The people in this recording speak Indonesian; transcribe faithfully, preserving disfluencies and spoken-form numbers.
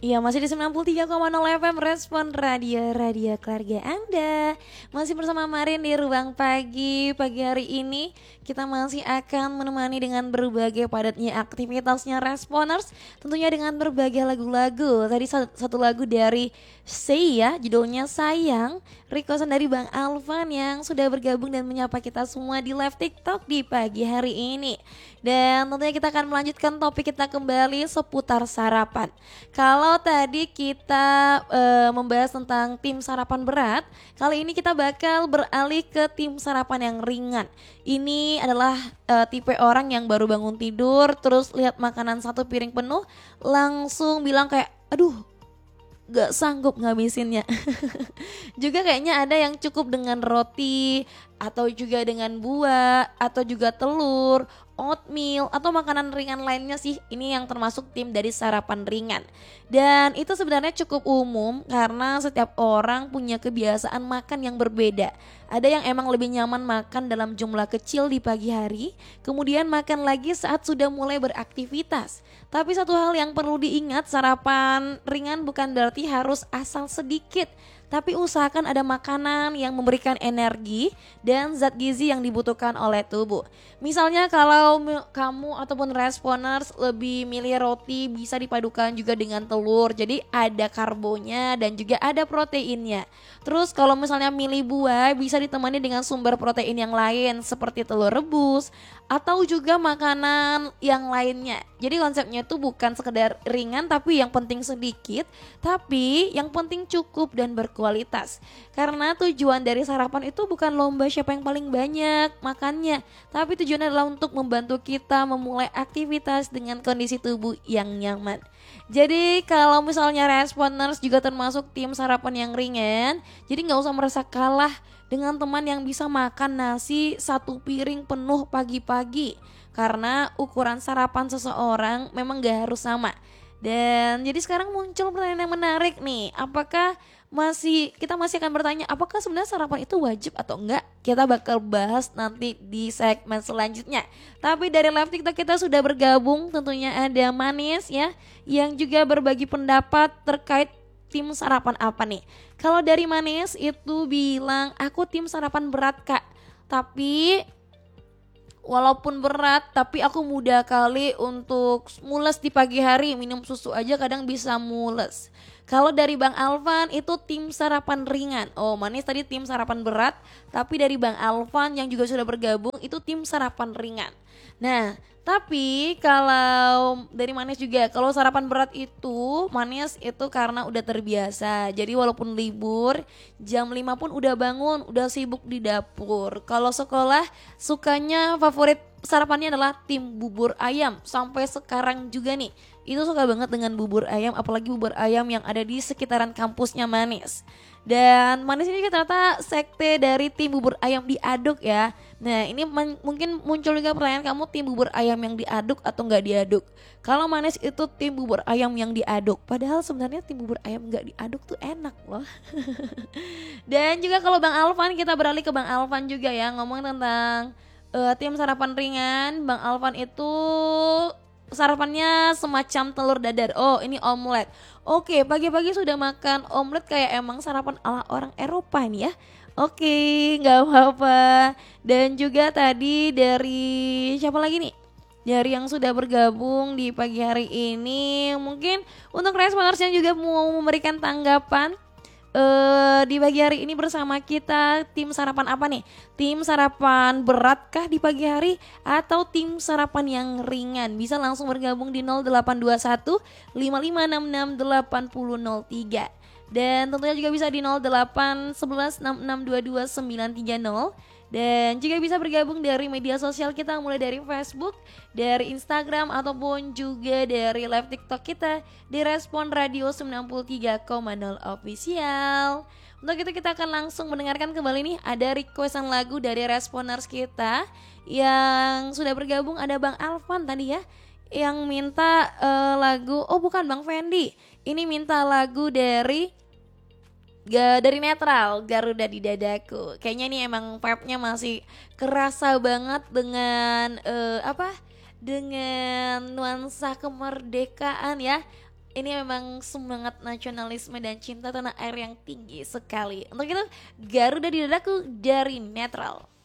Iya, masih di sembilan puluh tiga koma nol F M Respon Radio, radio keluarga Anda. Masih bersama Marin di Ruang Pagi. Pagi hari ini kita masih akan menemani dengan berbagai padatnya aktivitasnya Responers, tentunya dengan berbagai lagu-lagu. Tadi satu lagu dari Say ya, judulnya Sayang, requestan dari Bang Alvan yang sudah bergabung dan menyapa kita semua di live TikTok di pagi hari ini. Dan tentunya kita akan melanjutkan topik kita kembali seputar sarapan. Kalau tadi kita e, membahas tentang tim sarapan berat, kali ini kita bakal beralih ke tim sarapan yang ringan. Ini adalah e, tipe orang yang baru bangun tidur, terus lihat makanan satu piring penuh, langsung bilang kayak, aduh, gak sanggup ngabisinnya. Juga kayaknya ada yang cukup dengan roti, atau juga dengan buah, atau juga telur, oatmeal, atau makanan ringan lainnya sih. Ini yang termasuk tim dari sarapan ringan. Dan itu sebenarnya cukup umum karena setiap orang punya kebiasaan makan yang berbeda. Ada yang emang lebih nyaman makan dalam jumlah kecil di pagi hari, kemudian makan lagi saat sudah mulai beraktivitas. Tapi satu hal yang perlu diingat, sarapan ringan bukan berarti harus asal sedikit, tapi usahakan ada makanan yang memberikan energi dan zat gizi yang dibutuhkan oleh tubuh. Misalnya kalau kamu ataupun Responers lebih milih roti, bisa dipadukan juga dengan telur, jadi ada karbonya dan juga ada proteinnya. Terus kalau misalnya milih buah, bisa ditemani dengan sumber protein yang lain seperti telur rebus atau juga makanan yang lainnya. Jadi konsepnya itu bukan sekedar ringan tapi yang penting sedikit, tapi yang penting cukup dan berkualitas. Karena tujuan dari sarapan itu bukan lomba siapa yang paling banyak makannya, tapi tujuannya adalah untuk membantu kita memulai aktivitas dengan kondisi tubuh yang nyaman. Jadi kalau misalnya Responers juga termasuk tim sarapan yang ringan, jadi gak usah merasa kalah dengan teman yang bisa makan nasi satu piring penuh pagi-pagi. Karena ukuran sarapan seseorang memang gak harus sama. Dan jadi sekarang muncul pertanyaan yang menarik nih, apakah masih kita masih akan bertanya apakah sebenarnya sarapan itu wajib atau enggak? Kita bakal bahas nanti di segmen selanjutnya. Tapi dari live TikTok kita sudah bergabung, tentunya ada Manis ya, yang juga berbagi pendapat terkait tim sarapan apa nih. Kalau dari Manis itu bilang, aku tim sarapan berat kak, tapi walaupun berat, tapi aku mudah kali untuk mules di pagi hari. Minum susu aja kadang bisa mules. Kalau dari Bang Alvan itu tim sarapan ringan. Oh, Manis tadi tim sarapan berat, tapi dari Bang Alvan yang juga sudah bergabung itu tim sarapan ringan. Nah, tapi kalau dari Manis juga, kalau sarapan berat itu Manis itu karena udah terbiasa. Jadi walaupun libur, jam lima pun udah bangun, udah sibuk di dapur. Kalau sekolah sukanya favorit sarapannya adalah tim bubur ayam. Sampai sekarang juga nih, itu suka banget dengan bubur ayam, apalagi bubur ayam yang ada di sekitaran kampusnya Manis. Dan Manis ini ternyata sekte dari tim bubur ayam diaduk ya. Nah ini man, mungkin muncul juga pertanyaan, kamu tim bubur ayam yang diaduk atau gak diaduk? Kalau Manis itu tim bubur ayam yang diaduk, padahal sebenarnya tim bubur ayam gak diaduk tuh enak loh. Dan juga kalau Bang Alvan, kita beralih ke Bang Alvan juga ya, ngomong tentang uh, tim sarapan ringan. Bang Alvan itu sarapannya semacam telur dadar. Oh ini omelet. Oke, pagi-pagi sudah makan omelet kayak emang sarapan ala orang Eropa nih ya. Oke, gak apa-apa. Dan juga tadi dari siapa lagi nih? Dari yang sudah bergabung di pagi hari ini, mungkin untuk Responers yang juga mau memberikan tanggapan Uh, di pagi hari ini bersama kita, tim sarapan apa nih? Tim sarapan berat kah di pagi hari atau tim sarapan yang ringan? Bisa langsung bergabung di nol delapan dua satu lima lima enam enam delapan nol nol tiga. Dan tentunya juga bisa di nol delapan satu satu enam enam dua dua sembilan tiga nol. Dan juga bisa bergabung dari media sosial kita, mulai dari Facebook, dari Instagram, ataupun juga dari live TikTok kita di Respon Radio sembilan puluh tiga koma nol Official. Untuk itu kita akan langsung mendengarkan kembali nih, ada requestan lagu dari Responers kita yang sudah bergabung. Ada Bang Alvan tadi ya, yang minta uh, lagu, oh bukan Bang Fendi, ini minta lagu dari Ga, dari Netral, Garuda di Dadaku. Kayaknya ini emang vibe-nya masih kerasa banget dengan uh, apa? Dengan nuansa kemerdekaan ya. Ini memang semangat nasionalisme dan cinta tanah air yang tinggi sekali. Untuk itu Garuda di dadaku dari Netral.